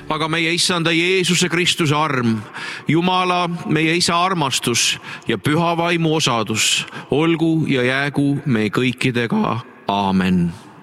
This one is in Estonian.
aga meie Issanda Jeesuse Kristuse arm, Jumala, meie Isa armastus ja Püha Vaimu osadus olgu ja jäägu meie kõikidega. Aamen.